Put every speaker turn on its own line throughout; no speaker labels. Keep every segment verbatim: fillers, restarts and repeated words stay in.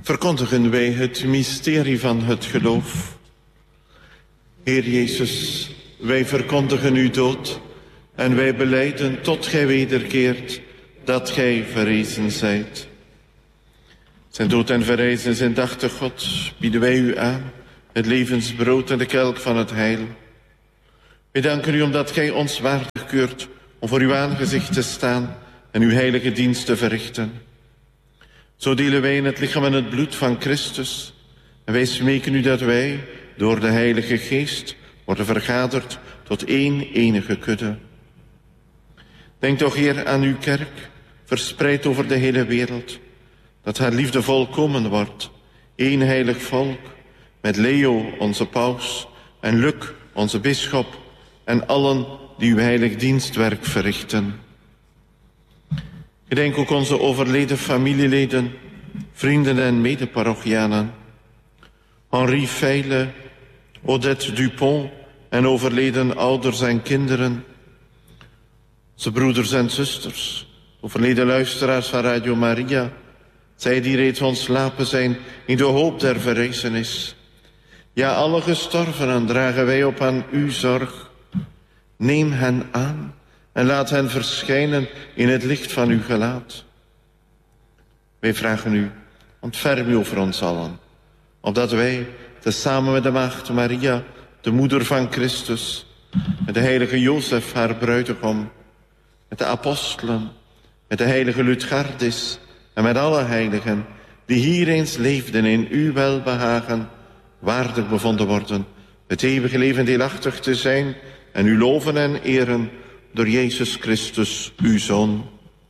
verkondigen wij het mysterie van het geloof. Heer Jezus, wij verkondigen uw dood en wij belijden tot gij wederkeert dat gij verrezen zijt. Zijn dood en verrijzen zijn dachtig God, bieden wij u aan, het levensbrood en de kelk van het heil. Wij danken u omdat gij ons waardig keurt om voor uw aangezicht te staan en uw heilige dienst te verrichten. Zo delen wij in het lichaam en het bloed van Christus. En wij smeken u dat wij, door de Heilige Geest, worden vergaderd tot één enige kudde. Denk toch, Heer, aan uw kerk, verspreid over de hele wereld, dat haar liefde volkomen wordt, één heilig volk, met Leo, onze paus, en Luc, onze bisschop, en allen die uw heilig dienstwerk verrichten. Gedenk ook onze overleden familieleden, vrienden en medeparochianen. Henri Feyle, Odette Dupont en overleden ouders en kinderen. Onze broeders en zusters, overleden luisteraars van Radio Maria, zij die reeds ontslapen zijn in de hoop der verrijzenis. Ja, alle gestorvenen dragen wij op aan uw zorg. Neem hen aan en laat hen verschijnen in het licht van uw gelaat. Wij vragen u, ontferm u over ons allen, opdat wij, tezamen met de maagd Maria, de moeder van Christus, met de heilige Jozef, haar bruidegom, met de apostelen, met de heilige Lutgardis en met alle heiligen, die hier eens leefden in uw welbehagen, waardig bevonden worden, het eeuwige leven deelachtig te zijn en u loven en eren door Jezus Christus, uw Zoon.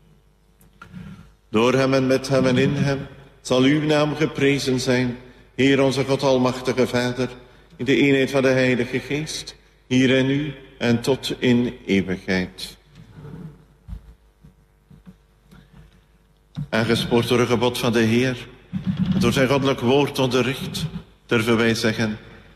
Door hem en met hem en in hem zal uw naam geprezen zijn, Heer onze God almachtige Vader, in de eenheid van de Heilige Geest, hier en nu en tot in eeuwigheid. Aangespoord door het gebod van de Heer, door zijn goddelijk woord onderricht, durven wij zeggen: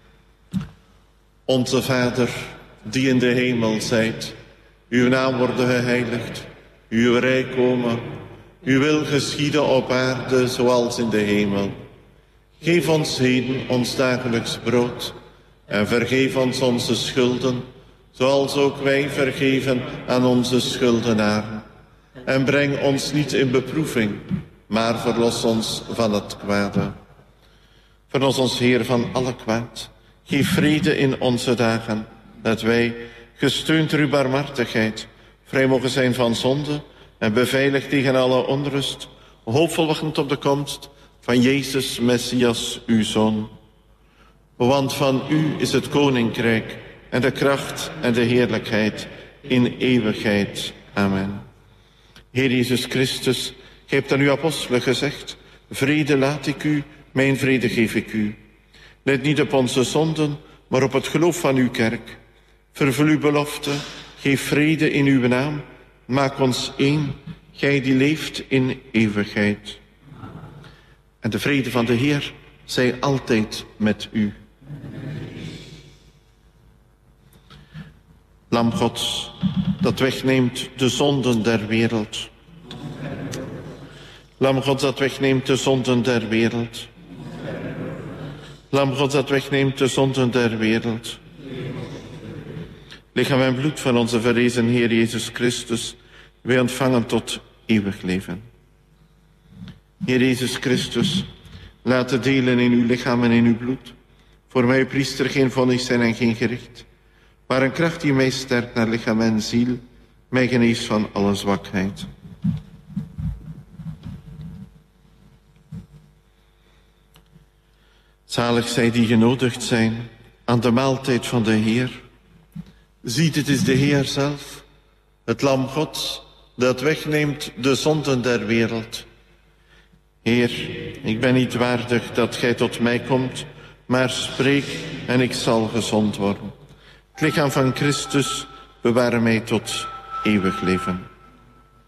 Onze Vader, die in de hemel zijt, uw naam worden geheiligd, uw rijk komen, uw wil geschieden op aarde zoals in de hemel. Geef ons heden ons dagelijks brood en vergeef ons onze schulden, zoals ook wij vergeven aan onze schuldenaren. En breng ons niet in beproeving, maar verlos ons van het kwade. Verlos ons, Heer, van alle kwaad. Geef vrede in onze dagen, dat wij, gesteund door uw barmhartigheid, vrij mogen zijn van zonde en beveiligd tegen alle onrust, hoopvol wachtend op de komst van Jezus, Messias, uw Zoon. Want van u is het koninkrijk en de kracht en de heerlijkheid in eeuwigheid. Amen. Heer Jezus Christus, gij hebt aan uw apostelen gezegd: vrede laat ik u, mijn vrede geef ik u. Let niet op onze zonden, maar op het geloof van uw kerk. Vervul uw belofte, geef vrede in uw naam. Maak ons één, gij die leeft in eeuwigheid. En de vrede van de Heer zij altijd met u. Lam Gods, dat wegneemt de zonden der wereld. Lam Gods, dat wegneemt de zonden der wereld. Lam Gods, dat wegneemt de zonden der wereld. Lichaam en bloed van onze verrezen Heer Jezus Christus, wij ontvangen tot eeuwig leven. Heer Jezus Christus, laat het delen in uw lichaam en in uw bloed voor mij, priester, geen vonnis zijn en geen gericht, maar een kracht die mij sterkt naar lichaam en ziel, mij geneest van alle zwakheid. Zalig zij die genodigd zijn aan de maaltijd van de Heer. Ziet, het is de Heer zelf, het Lam Gods, dat wegneemt de zonden der wereld. Heer, ik ben niet waardig dat gij tot mij komt, maar spreek en ik zal gezond worden. Het lichaam van Christus beware mij tot eeuwig leven.